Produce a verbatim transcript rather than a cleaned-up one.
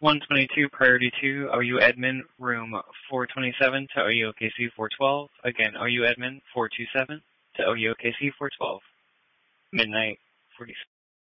one twenty-two, priority two, O U Edmond, room four twenty-seven to O U O K C four twelve. Again, O U Edmond, four two seven to O U O K C four twelve. Midnight, forty-six.